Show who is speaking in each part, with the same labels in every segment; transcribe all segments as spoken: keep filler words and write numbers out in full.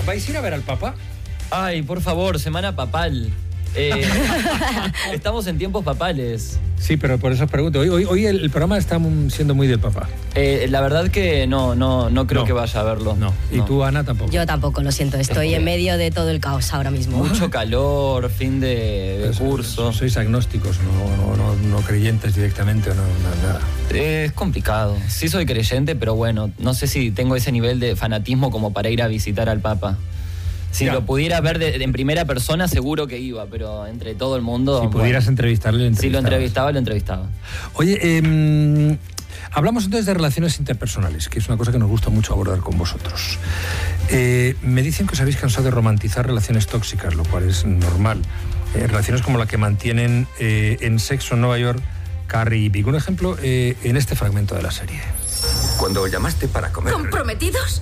Speaker 1: ¿vais a ir a ver al Papa?
Speaker 2: Ay, por favor, semana papal. Eh, estamos en tiempos papales.
Speaker 1: Sí, pero por eso os pregunto. Hoy, hoy, hoy el, el programa está siendo muy del Papa.
Speaker 2: Eh, la verdad que no, no, no creo
Speaker 1: no.
Speaker 2: que vaya a verlo.
Speaker 1: No. ¿Y
Speaker 2: no.
Speaker 1: tú, Ana, tampoco?
Speaker 3: Yo tampoco, lo siento. Estoy
Speaker 2: Es
Speaker 3: en
Speaker 2: que...
Speaker 3: medio de todo el caos ahora mismo.
Speaker 2: Mucho calor, fin de, de
Speaker 1: pues,
Speaker 2: curso.
Speaker 1: Sois agnósticos, no, no, no, no creyentes directamente o no, no, nada.
Speaker 2: Es complicado. Sí soy creyente, pero bueno, no sé si tengo ese nivel de fanatismo como para ir a visitar al Papa. Si ya. lo pudiera ver de, de, en primera persona, seguro que iba, pero entre todo el mundo...
Speaker 1: Si pudieras bueno, entrevistarle,
Speaker 2: Si lo entrevistaba, lo entrevistaba.
Speaker 1: Oye, eh, hablamos entonces de relaciones interpersonales, que es una cosa que nos gusta mucho abordar con vosotros. Eh, me dicen que os habéis cansado de romantizar relaciones tóxicas, lo cual es normal. Eh, relaciones como la que mantienen eh, en Sexo en Nueva York Carrie y Big. Un ejemplo eh, en este fragmento de la serie.
Speaker 4: Cuando llamaste para comer...
Speaker 5: ¿Comprometidos?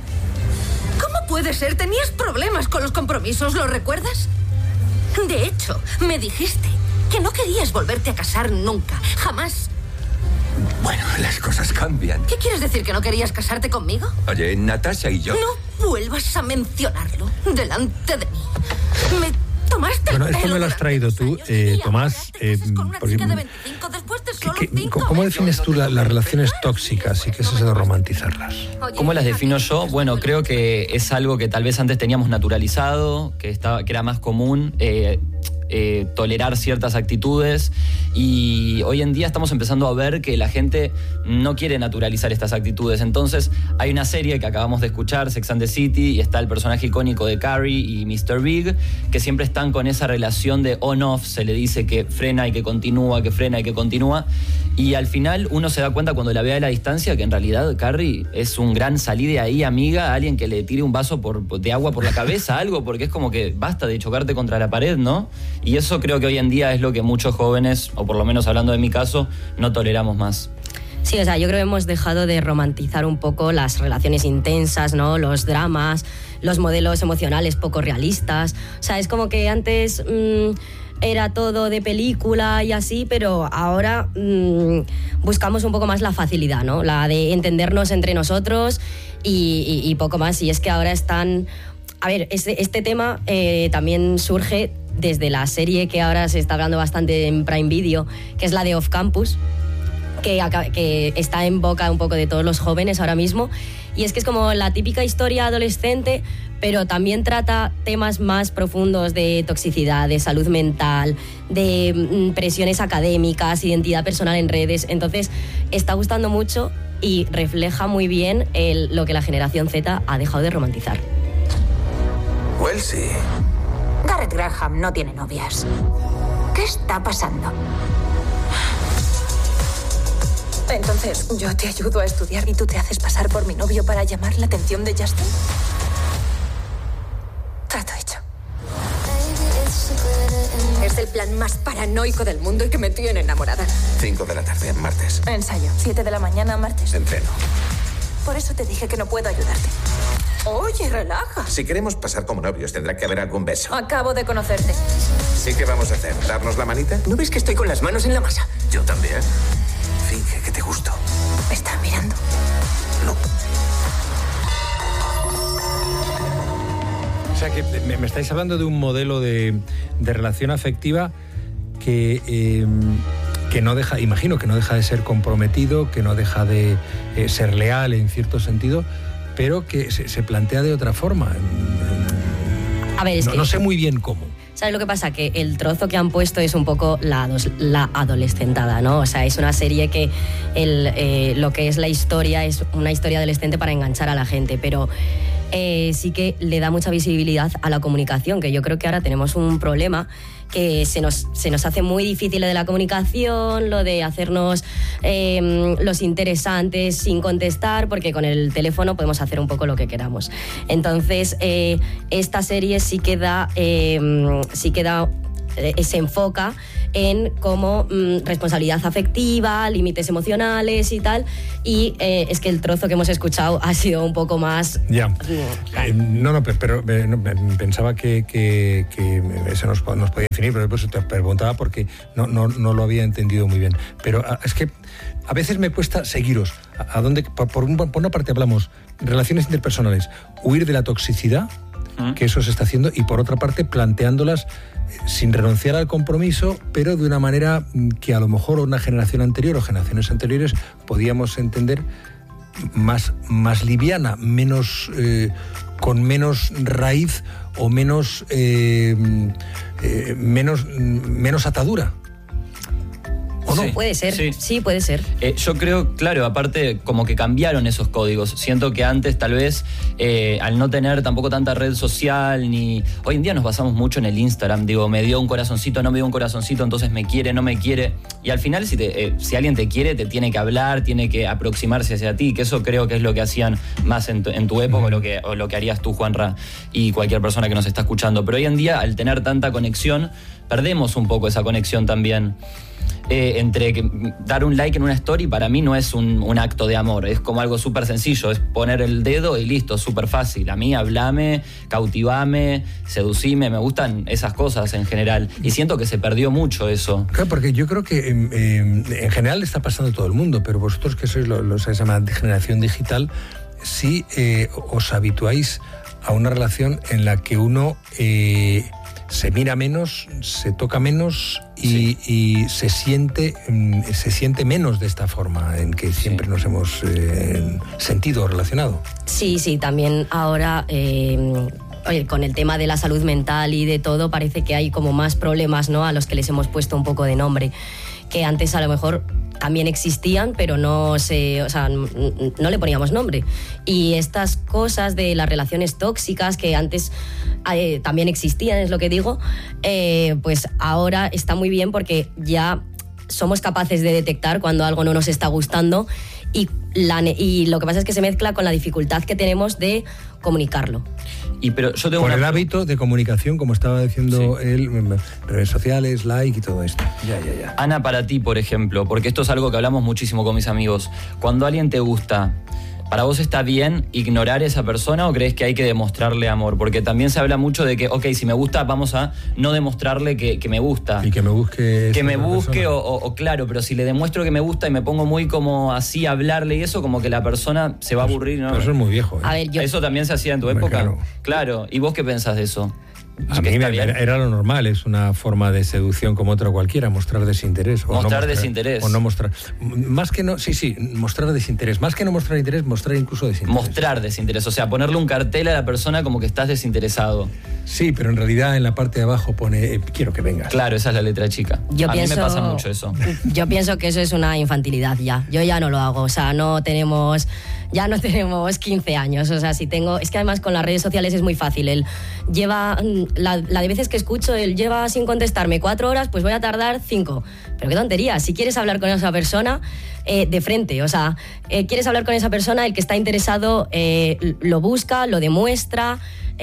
Speaker 5: ¿Cómo puede ser? Tenías problemas con los compromisos, ¿lo recuerdas? De hecho, me dijiste que no querías volverte a casar nunca, jamás.
Speaker 4: Bueno, las cosas cambian.
Speaker 5: ¿Qué quieres decir, que no querías casarte conmigo?
Speaker 4: Oye, Natasha y yo...
Speaker 5: No vuelvas a mencionarlo delante de mí. Me tomaste
Speaker 1: Bueno,
Speaker 5: el
Speaker 1: esto
Speaker 5: pelo
Speaker 1: me lo has traído tú, eh, Tomás. Eh, porque, ¿qué, qué, ¿Cómo defines tú la, las relaciones tóxicas y qué es eso de romantizarlas?
Speaker 2: ¿Cómo las defino yo? Bueno, creo que es algo que tal vez antes teníamos naturalizado, que, estaba, que era más común. Eh, Eh, tolerar ciertas actitudes, y hoy en día estamos empezando a ver que la gente no quiere naturalizar estas actitudes. Entonces hay una serie que acabamos de escuchar, Sex and the City, y está el personaje icónico de Carrie y mister Big, que siempre están con esa relación de on-off. Se le dice que frena y que continúa, que frena y que continúa, y al final uno se da cuenta cuando la ve a la distancia que en realidad Carrie es un gran salí de ahí, amiga, alguien que le tire un vaso por, de agua por la cabeza, algo, porque es como que basta de chocarte contra la pared, ¿no? Y eso creo que hoy en día es lo que muchos jóvenes, o por lo menos hablando de mi caso, no toleramos más.
Speaker 3: Sí, o sea, yo creo que hemos dejado de romantizar un poco las relaciones intensas, ¿no? Los dramas, los modelos emocionales poco realistas. O sea, es como que antes mmm, era todo de película y así, pero ahora mmm, buscamos un poco más la facilidad, ¿no? La de entendernos entre nosotros y, y, y poco más. Y es que ahora están... A ver, este, este tema eh, también surge desde la serie que ahora se está hablando bastante en Prime Video, que es la de Off Campus, que, que está en boca un poco de todos los jóvenes ahora mismo. Y es que es como la típica historia adolescente, pero también trata temas más profundos de toxicidad, de salud mental, de mm, presiones académicas, identidad personal en redes. Entonces, está gustando mucho y refleja muy bien el, lo que la generación Z ha dejado de romantizar.
Speaker 4: Wellesley.
Speaker 6: Garrett Graham no tiene novias. ¿Qué está pasando? Entonces, ¿yo te ayudo a estudiar y tú te haces pasar por mi novio para llamar la atención de Justin? Trato hecho. Es el plan más paranoico del mundo y que me tiene enamorada.
Speaker 4: Cinco de la tarde, martes.
Speaker 6: Ensayo. Siete de la mañana, martes.
Speaker 4: Entreno.
Speaker 6: Por eso te dije que no puedo ayudarte. Oye, relaja.
Speaker 4: Si queremos pasar como novios, tendrá que haber algún beso.
Speaker 6: Acabo de conocerte.
Speaker 4: ¿Sí que vamos a hacer? ¿Darnos la manita?
Speaker 6: ¿No ves que estoy con las manos en la masa?
Speaker 4: Yo también. Finge que te gusto.
Speaker 6: ¿Me está mirando?
Speaker 4: No.
Speaker 1: O sea que me, me estáis hablando de un modelo de, de relación afectiva que... Eh, que no deja, imagino que no deja de ser comprometido, que no deja de eh, ser leal en cierto sentido, pero que se, se plantea de otra forma.
Speaker 3: A ver, es
Speaker 1: no,
Speaker 3: que...
Speaker 1: no sé muy bien cómo.
Speaker 3: ¿Sabes lo que pasa? Que el trozo que han puesto es un poco la, la adolescentada, ¿no? O sea, es una serie que el, eh, lo que es la historia es una historia adolescente para enganchar a la gente, pero eh, sí que le da mucha visibilidad a la comunicación, que yo creo que ahora tenemos un problema que se nos, se nos hace muy difícil lo de la comunicación, lo de hacernos eh, los interesantes sin contestar, porque con el teléfono podemos hacer un poco lo que queramos. Entonces, eh, esta serie sí que da, eh, sí que da eh, se enfoca en cómo mmm, responsabilidad afectiva, límites emocionales y tal, y eh, es que el trozo que hemos escuchado ha sido un poco más...
Speaker 1: Ya. Eh, no, no, pero eh, no, pensaba que, que, que eso nos, nos podía definir, pero después te preguntaba porque no, no, no lo había entendido muy bien. Pero es que a veces me cuesta seguiros. ¿A, a dónde, por, por, un, por una parte hablamos relaciones interpersonales, huir de la toxicidad, uh-huh. que eso se está haciendo, y por otra parte planteándolas sin renunciar al compromiso, pero de una manera que a lo mejor una generación anterior o generaciones anteriores podíamos entender más, más liviana, menos eh, con menos raíz o menos, eh, eh, menos, menos atadura.
Speaker 3: ¿O no? Sí, puede ser, sí, sí puede ser.
Speaker 2: Eh, yo creo, claro, aparte como que cambiaron esos códigos. Siento que antes tal vez, eh, al no tener tampoco tanta red social, ni... Hoy en día nos basamos mucho en el Instagram, digo, me dio un corazoncito, no me dio un corazoncito, entonces me quiere, no me quiere. Y al final, si, te, eh, si alguien te quiere, te tiene que hablar, tiene que aproximarse hacia ti, que eso creo que es lo que hacían más en tu, en tu época, mm. o, lo que, o lo que harías tú, Juanra, y cualquier persona que nos está escuchando. Pero hoy en día, al tener tanta conexión, perdemos un poco esa conexión también. Eh, entre que dar un like en una story para mí no es un, un acto de amor, es como algo súper sencillo, es poner el dedo y listo, súper fácil. A mí hablame, cautivame, seducime, me gustan esas cosas en general y siento que se perdió mucho eso.
Speaker 1: Claro, porque yo creo que eh, eh, en general está pasando todo el mundo, pero vosotros que sois lo, lo se llama generación digital, sí eh, os habituáis a una relación en la que uno... Eh, se mira menos, se toca menos y, sí. y se siente se siente menos de esta forma en que siempre sí. nos hemos eh, sentido relacionado.
Speaker 3: Sí, sí, también ahora... Eh... Oye, con el tema de la salud mental y de todo, parece que hay como más problemas, ¿no?, a los que les hemos puesto un poco de nombre, que antes a lo mejor también existían, pero no se, o sea, no le poníamos nombre. Y estas cosas de las relaciones tóxicas que antes eh, también existían, es lo que digo, eh, pues ahora está muy bien porque ya somos capaces de detectar cuando algo no nos está gustando y, la, y lo que pasa es que se mezcla con la dificultad que tenemos de comunicarlo.
Speaker 2: Y pero yo tengo
Speaker 1: Por
Speaker 2: una...
Speaker 1: el hábito de comunicación, como estaba diciendo sí. él, redes sociales, like y todo esto.
Speaker 2: Ya, ya, ya. Ana, para ti, por ejemplo, porque esto es algo que hablamos muchísimo con mis amigos, cuando alguien te gusta, ¿para vos está bien ignorar a esa persona o crees que hay que demostrarle amor? Porque también se habla mucho de que, ok, si me gusta, vamos a no demostrarle que, que me gusta.
Speaker 1: Y que me busque...
Speaker 2: Que me busque o, o, o claro, pero si le demuestro que me gusta y me pongo muy como así a hablarle y eso, como que la persona se va a aburrir, ¿no?
Speaker 1: Pero eso es muy viejo, ¿eh?
Speaker 3: A ver, yo...
Speaker 2: ¿Eso también se hacía en tu
Speaker 1: Hombre,
Speaker 2: época?
Speaker 1: Claro.
Speaker 2: Claro. ¿Y vos qué pensás de eso?
Speaker 1: A mí me, era lo normal, es una forma de seducción como otra cualquiera, mostrar desinterés. O
Speaker 2: mostrar, no mostrar
Speaker 1: desinterés. O no mostrar. Más que no, sí, sí, mostrar desinterés. Más que no mostrar interés, mostrar incluso desinterés.
Speaker 2: Mostrar desinterés, o sea, ponerle un cartel a la persona como que estás desinteresado.
Speaker 1: Sí, pero en realidad en la parte de abajo pone, eh, quiero que vengas.
Speaker 2: Claro, esa es la letra chica.
Speaker 3: Yo
Speaker 2: a
Speaker 3: pienso,
Speaker 2: mí me pasa mucho eso.
Speaker 3: Yo pienso que eso es una infantilidad ya. Yo ya no lo hago, o sea, no tenemos... Ya no tenemos quince años, o sea, si tengo... Es que además con las redes sociales es muy fácil. Él lleva... La, la de veces que escucho, él lleva sin contestarme cuatro horas, pues voy a tardar cinco. Pero qué tontería, si quieres hablar con esa persona, eh, de frente, o sea, eh, quieres hablar con esa persona, el que está interesado eh, lo busca, lo demuestra...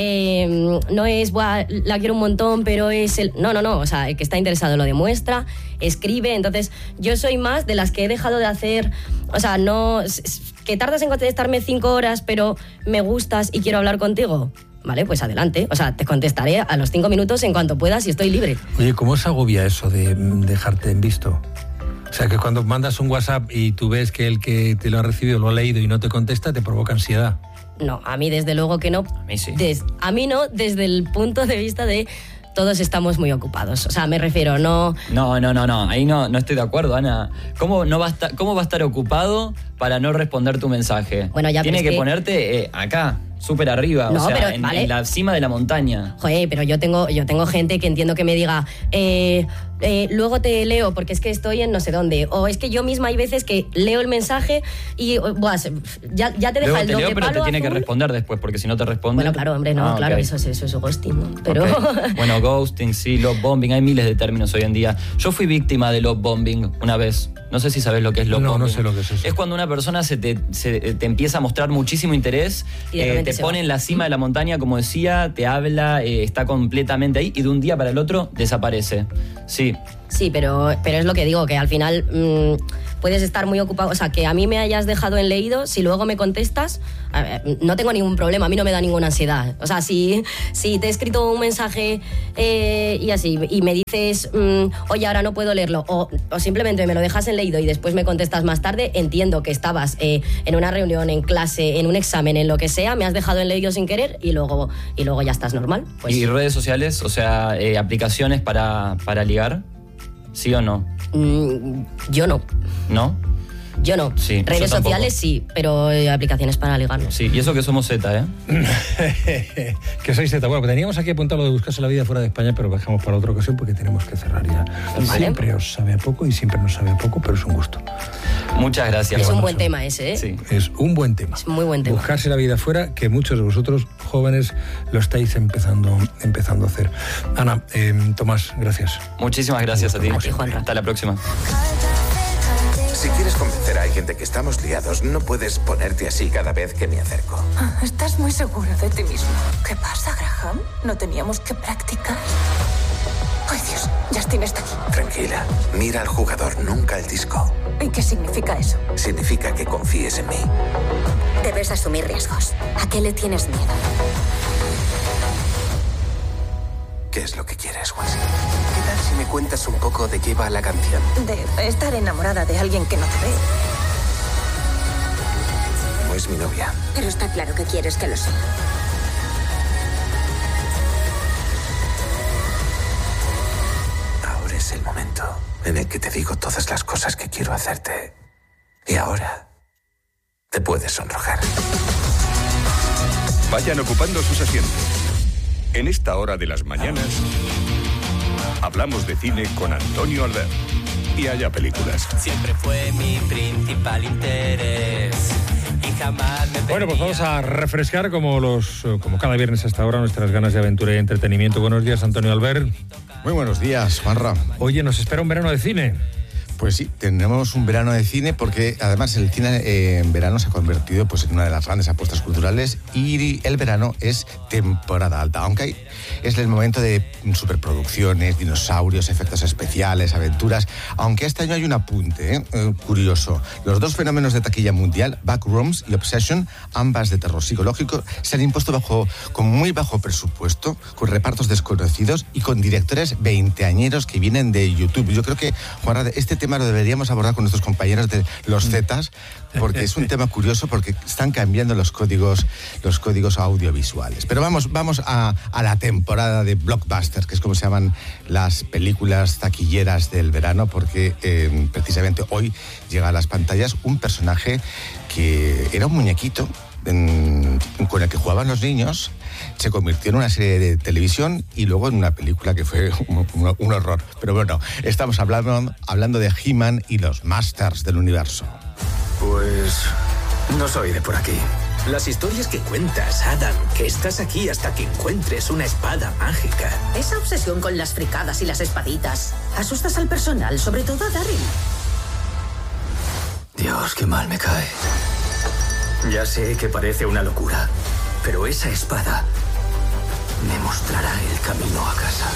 Speaker 3: Eh, no es, buah, la quiero un montón, pero es el... No, no, no, o sea, el que está interesado lo demuestra, escribe, entonces yo soy más de las que he dejado de hacer, o sea, no... Que tardas en contestarme cinco horas, pero me gustas y quiero hablar contigo, vale, pues adelante, o sea, te contestaré a los cinco minutos en cuanto puedas y estoy libre.
Speaker 1: Oye, ¿cómo os agobia eso de dejarte en visto? O sea, que cuando mandas un WhatsApp y tú ves que el que te lo ha recibido lo ha leído y no te contesta, te provoca ansiedad.
Speaker 3: No, a mí desde luego que no.
Speaker 2: A mí sí.
Speaker 3: Des, a mí no, desde el punto de vista de todos estamos muy ocupados. O sea, me refiero, no...
Speaker 2: No, no, no, no. Ahí no, no estoy de acuerdo, Ana. ¿Cómo, no va a estar, ¿Cómo va a estar ocupado para no responder tu mensaje? Bueno, ya Tiene que, que ponerte eh, acá, súper arriba, no, o sea, pero, en, vale. en la cima de la montaña.
Speaker 3: Joder, pero yo tengo, yo tengo gente que entiendo que me diga... Eh, Eh, luego te leo porque es que estoy en no sé dónde, o es que yo misma hay veces que leo el mensaje y buah, ya, ya te deja
Speaker 2: luego
Speaker 3: el
Speaker 2: te
Speaker 3: doble
Speaker 2: leo, pero
Speaker 3: palo
Speaker 2: te tiene
Speaker 3: azul.
Speaker 2: que responder después, porque si no te responde...
Speaker 3: Bueno, claro, hombre, no, ah, claro, okay. eso, es, eso es ghosting, ¿no? Pero...
Speaker 2: Okay. Bueno, ghosting, sí, love bombing, hay miles de términos hoy en día. Yo fui víctima de love bombing una vez. No sé si sabes lo que es love
Speaker 1: no,
Speaker 2: bombing.
Speaker 1: No, no sé lo que es eso.
Speaker 2: Es cuando una persona se te, se, te empieza a mostrar muchísimo interés, eh, te pone va. en la cima de la montaña, como decía, te habla, eh, está completamente ahí y de un día para el otro desaparece. Sí.
Speaker 3: Sí, pero, pero es lo que digo, que al final mmm, puedes estar muy ocupado. O sea, que a mí me hayas dejado en leído, si luego me contestas, a ver, no tengo ningún problema, a mí no me da ninguna ansiedad. O sea, si, si te he escrito un mensaje eh, y así, y me dices, mmm, oye, ahora no puedo leerlo, o, o simplemente me lo dejas en leído y después me contestas más tarde, entiendo que estabas eh, en una reunión, en clase, en un examen, en lo que sea, me has dejado en leído sin querer y luego, y luego ya estás normal. Pues.
Speaker 2: ¿Y redes sociales? O sea, eh, aplicaciones para, para ligar. ¿Sí o no?
Speaker 3: Mm, yo no.
Speaker 2: ¿No?
Speaker 3: Yo no.
Speaker 2: Sí,
Speaker 3: redes
Speaker 2: yo
Speaker 3: sociales sí, pero eh, aplicaciones para ligar no.
Speaker 2: Sí, y eso que somos Z, ¿eh?
Speaker 1: Que sois Z. Bueno, teníamos aquí apuntado lo de buscarse la vida fuera de España, pero dejamos para otra ocasión porque tenemos que cerrar ya. Vale. Siempre os sabe a poco y siempre nos sabe a poco, pero es un gusto.
Speaker 2: Muchas gracias.
Speaker 3: Es
Speaker 2: bueno,
Speaker 3: un buen tema ese, ¿eh?
Speaker 2: Sí.
Speaker 1: Es un buen tema.
Speaker 3: Es muy buen tema.
Speaker 1: Buscarse la vida fuera, que muchos de vosotros, jóvenes, lo estáis empezando, empezando a hacer. Ana, eh, Tomás, gracias.
Speaker 2: Muchísimas gracias a ti.
Speaker 3: A ti, Juanra.
Speaker 2: Hasta la próxima.
Speaker 4: Si quieres convencer a alguien de que estamos liados, no puedes ponerte así cada vez que me acerco.
Speaker 6: Ah, estás muy seguro de ti mismo. ¿Qué pasa, Graham? ¿No teníamos que practicar? Ay, Dios, Justin está aquí.
Speaker 4: Tranquila, mira al jugador, nunca al disco.
Speaker 6: ¿Y qué significa eso?
Speaker 4: Significa que confíes en mí.
Speaker 7: Debes asumir riesgos. ¿A qué le tienes miedo?
Speaker 4: ¿Qué es lo que quieres, Wesley? ¿Qué tal si me cuentas un poco de qué va la canción?
Speaker 6: De estar enamorada de alguien que no te ve.
Speaker 4: No es mi novia.
Speaker 7: Pero está claro que quieres que lo sea.
Speaker 4: Ahora es el momento en el que te digo todas las cosas que quiero hacerte. Y ahora te puedes sonrojar.
Speaker 8: Vayan ocupando sus asientos. En esta hora de las mañanas hablamos de cine con Antonio Albert. Y haya películas.
Speaker 9: Siempre fue mi principal interés y jamás me
Speaker 1: Bueno, pues vamos a refrescar como los como cada viernes hasta ahora nuestras ganas de aventura y entretenimiento. Buenos días, Antonio Albert.
Speaker 10: Muy buenos días, Juanra.
Speaker 1: Oye, nos espera un verano de cine.
Speaker 10: Pues sí, tenemos un verano de cine porque además el cine eh, en verano se ha convertido pues, en una de las grandes apuestas culturales y el verano es temporada alta, aunque es el momento de superproducciones, dinosaurios, efectos especiales, aventuras, aunque este año hay un apunte ¿eh? Eh, curioso. Los dos fenómenos de taquilla mundial, Backrooms y Obsession, ambas de terror psicológico, se han impuesto bajo, con muy bajo presupuesto, con repartos desconocidos y con directores veinteañeros que vienen de YouTube. Yo creo que, Juanra, este tema lo deberíamos abordar con nuestros compañeros de los Zetas, porque es un tema curioso, porque están cambiando los códigos, los códigos audiovisuales. Pero vamos, vamos a, a la temporada de blockbusters, que es como se llaman las películas taquilleras del verano, porque eh, precisamente hoy llega a las pantallas un personaje que era un muñequito en, con el que jugaban los niños. Se convirtió en una serie de televisión y luego en una película que fue un, un, un horror. Pero bueno, estamos hablando, hablando de He-Man y los Masters del Universo.
Speaker 4: Pues no soy de por aquí. Las historias que cuentas, Adam, que estás aquí hasta que encuentres una espada mágica.
Speaker 5: Esa obsesión con las fricadas y las espaditas. Asustas al personal, sobre todo a Daryl.
Speaker 4: Dios, qué mal me cae. Ya sé que parece una locura, pero esa espada me mostrará el camino a casa.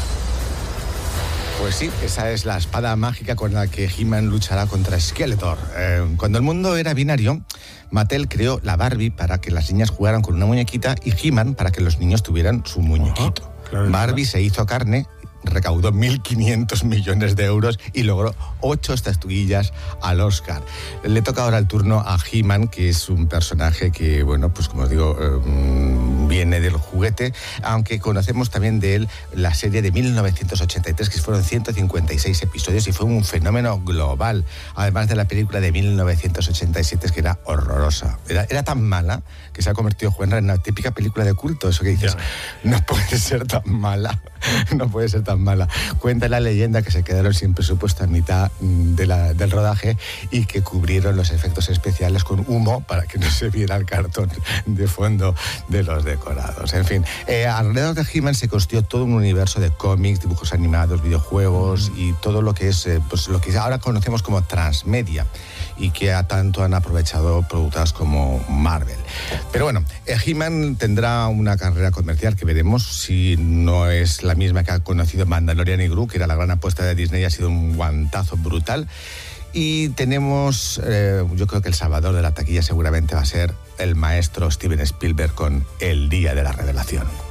Speaker 10: Pues sí, esa es la espada mágica con la que He-Man luchará contra Skeletor. Eh, cuando el mundo era binario, Mattel creó la Barbie para que las niñas jugaran con una muñequita y He-Man para que los niños tuvieran su muñequito. Uh-huh. Claro, Barbie claro. Se hizo carne, recaudó mil quinientos millones de euros y logró ocho estatuillas al Oscar. Le toca ahora el turno a He-Man, que es un personaje que, bueno, pues como os digo, eh, viene del juguete, aunque conocemos también de él la serie de mil novecientos ochenta y tres, que fueron ciento cincuenta y seis episodios y fue un fenómeno global, además de la película de mil novecientos ochenta y siete, que era horrorosa. Era, era tan mala que se ha convertido, Juanra, en una típica película de culto. Eso que dices, ya. No puede ser tan mala, no puede ser tan mala. Cuenta la leyenda que se quedaron sin presupuesto a mitad de la, del rodaje y que cubrieron los efectos especiales con humo para que no se viera el cartón de fondo de los decorados. En fin, eh, alrededor de He-Man se construyó todo un universo de cómics, dibujos animados, videojuegos y todo lo que es eh, pues lo que ahora conocemos como transmedia y que a tanto han aprovechado productoras como Marvel. Pero bueno, eh, He-Man tendrá una carrera comercial que veremos si no es la la misma que ha conocido Mandalorian y Gru, que era la gran apuesta de Disney, ha sido un guantazo brutal. Y tenemos, eh, yo creo que el salvador de la taquilla seguramente va a ser el maestro Steven Spielberg con El Día de la Revelación.